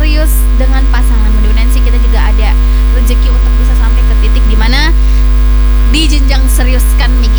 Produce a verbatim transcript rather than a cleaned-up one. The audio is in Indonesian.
serius dengan pasangan. Mudah-mudahan sih kita juga ada rezeki untuk bisa sampai ke titik dimana di jenjang serius kan